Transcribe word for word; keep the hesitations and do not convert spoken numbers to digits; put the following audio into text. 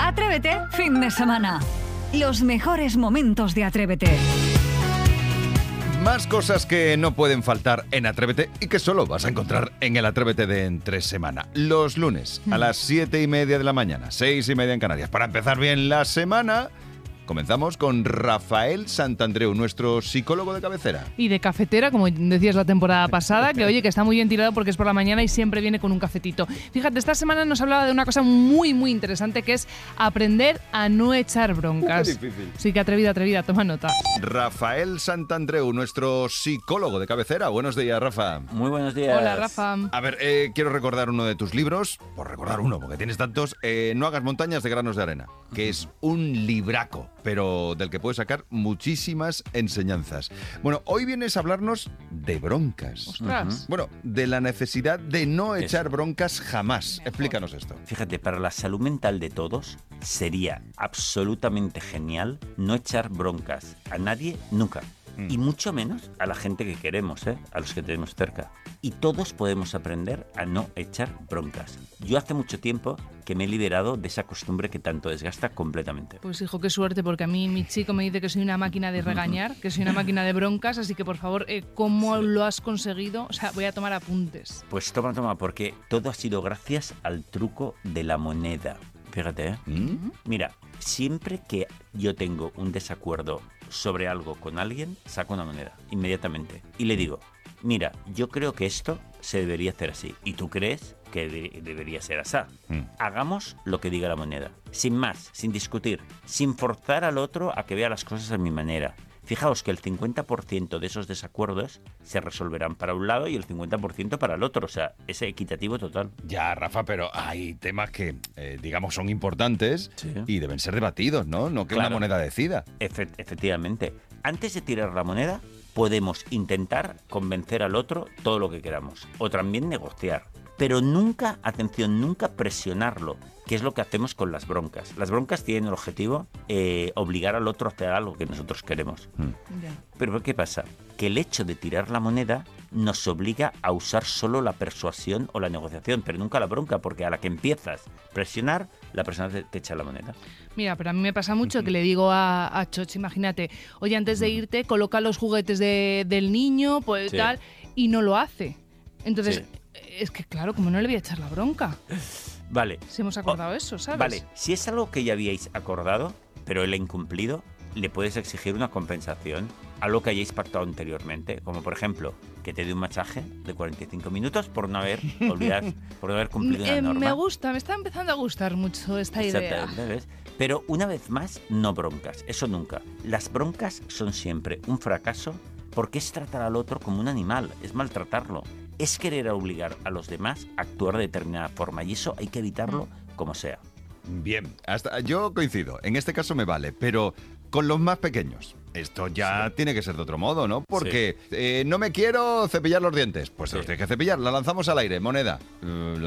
Atrévete, fin de semana. Los mejores momentos de Atrévete. Más cosas que no pueden faltar en Atrévete y que solo vas a encontrar en el Atrévete de entre semana. Los lunes a las siete y media de la mañana, seis y media en Canarias. Para empezar bien la semana, comenzamos con Rafael Santandreu, nuestro psicólogo de cabecera. Y de cafetera, como decías la temporada pasada, que oye, que está muy bien tirado porque es por la mañana y siempre viene con un cafetito. Fíjate, esta semana nos hablaba de una cosa muy, muy interesante, que es aprender a no echar broncas. Qué difícil. Sí, que atrevida, atrevida, toma nota. Rafael Santandreu, nuestro psicólogo de cabecera. Buenos días, Rafa. Muy buenos días. Hola, Rafa. A ver, eh, quiero recordar uno de tus libros, por recordar uno, porque tienes tantos, eh, No hagas montañas de granos de arena, que es un libraco, pero del que puedes sacar muchísimas enseñanzas. Bueno, hoy vienes a hablarnos de broncas. Ostras. Bueno, de la necesidad de no Eso. echar broncas jamás. Explícanos esto. Fíjate, para la salud mental de todos sería absolutamente genial no echar broncas a nadie nunca. Y mucho menos a la gente que queremos, ¿eh? A los que tenemos cerca. Y todos podemos aprender a no echar broncas. Yo hace mucho tiempo que me he liberado de esa costumbre que tanto desgasta completamente. Pues hijo, qué suerte, porque a mí mi chico me dice que soy una máquina de regañar, que soy una máquina de broncas, así que por favor, eh, ¿cómo Sí. lo has conseguido? O sea, voy a tomar apuntes. Pues toma, toma, porque todo ha sido gracias al truco de la moneda. Fíjate, ¿eh? ¿Mm? Mira, siempre que yo tengo un desacuerdo sobre algo con alguien, saco una moneda, inmediatamente. Y le digo, mira, yo creo que esto se debería hacer así. Y tú crees que de- debería ser así. Mm. Hagamos lo que diga la moneda. Sin más, sin discutir, sin forzar al otro a que vea las cosas a mi manera. Fijaos que el cincuenta por ciento de esos desacuerdos se resolverán para un lado y el cincuenta por ciento para el otro. O sea, es equitativo total. Ya, Rafa, pero hay temas que, eh, digamos, son importantes Sí. y deben ser debatidos, ¿no? No que Claro. una moneda decida. Efe- efectivamente. Antes de tirar la moneda, podemos intentar convencer al otro todo lo que queramos. O también negociar. Pero nunca, atención, nunca presionarlo, que es lo que hacemos con las broncas. Las broncas tienen el objetivo eh, obligar al otro a hacer algo que nosotros queremos. Ya. Pero ¿qué pasa? Que el hecho de tirar la moneda nos obliga a usar solo la persuasión o la negociación, pero nunca la bronca, porque a la que empiezas a presionar, la persona te, te echa la moneda. Mira, pero a mí me pasa mucho que le digo a, a Choch, imagínate, oye, antes de irte, coloca los juguetes de- del niño, pues Sí. tal, y no lo hace. Entonces, Sí. es que claro, como no le voy a echar la bronca. Vale. Si hemos acordado eso, ¿sabes? Vale, si es algo que ya habíais acordado, pero él ha incumplido, le puedes exigir una compensación, algo que hayáis pactado anteriormente, como por ejemplo, que te dé un masaje de cuarenta y cinco minutos por no haber olvidado, por no haber cumplido Eh, una norma. me gusta, me está empezando a gustar mucho esta idea. Exactamente, ¿ves? Pero una vez más, no broncas, eso nunca. Las broncas son siempre un fracaso porque es tratar al otro como un animal, es maltratarlo. Es querer obligar a los demás a actuar de determinada forma y eso hay que evitarlo como sea. Bien, hasta yo coincido. En este caso me vale, pero con los más pequeños. Esto ya tiene que ser de otro modo, ¿no? Porque eh, no me quiero cepillar los dientes. Pues te los Sí. tienes que cepillar. La lanzamos al aire, moneda. Eh,